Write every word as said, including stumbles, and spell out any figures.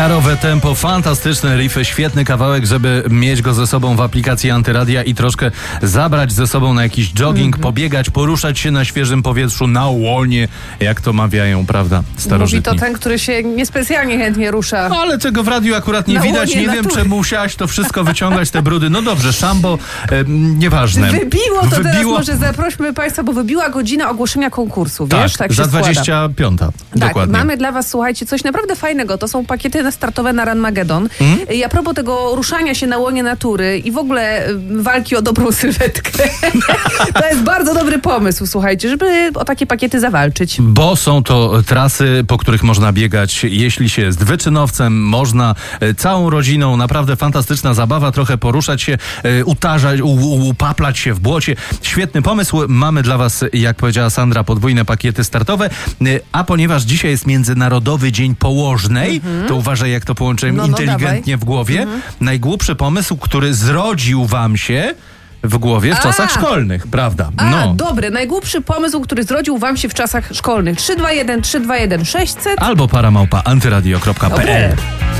Miarowe tempo, fantastyczne riffy, świetny kawałek, żeby mieć go ze sobą w aplikacji Antyradia i troszkę zabrać ze sobą na jakiś jogging, mm-hmm. pobiegać, poruszać się na świeżym powietrzu, na łonie, jak to mawiają, prawda, starożytni. Mówi to ten, który się niespecjalnie chętnie rusza. No, ale tego w radiu akurat nie na widać, nie natury. wiem, czemu musiałaś to wszystko wyciągać, te brudy. No dobrze, szambo, e, nieważne. Wybiło to Wybiło. teraz, może zaprośmy Państwa, bo wybiła godzina ogłoszenia konkursu, wiesz, tak, tak się za składa. dwudziesta piąta, Tak, dokładnie. mamy dla Was, słuchajcie, coś naprawdę fajnego. To są pakiety startowe na Ranmagedon. Mm? I a propos tego ruszania się na łonie natury i w ogóle y, walki o dobrą sylwetkę. To jest bardzo dobry pomysł, słuchajcie, żeby o takie pakiety zawalczyć. Bo są to trasy, po których można biegać, jeśli się jest wyczynowcem, można e, całą rodziną, naprawdę fantastyczna zabawa, trochę poruszać się, e, utarzać, u, u, upaplać się w błocie. Świetny pomysł. Mamy dla Was, jak powiedziała Sandra, podwójne pakiety startowe, e, a ponieważ dzisiaj jest Międzynarodowy Dzień Położnej, mm-hmm. to uważaj, jak to połączyłem no, no, inteligentnie dawaj. w głowie. Mm-hmm. Najgłupszy pomysł, który zrodził Wam się w głowie w A! czasach szkolnych, prawda? A, No. dobry, najgłupszy pomysł, który zrodził Wam się w czasach szkolnych. trzy dwa jeden, trzy dwa jeden, sześćset Albo paramałpa antyradio kropka p l. Dobre.